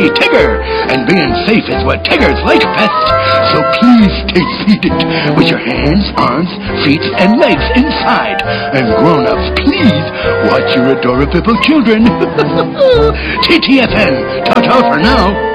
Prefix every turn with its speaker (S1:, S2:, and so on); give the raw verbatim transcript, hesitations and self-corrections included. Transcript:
S1: me, Tigger, and being safe is what Tiggers like best. So please stay seated with your hands, arms, feet, and legs inside. And grown-ups, please watch your adorable children. T T F N, ta-ta for now.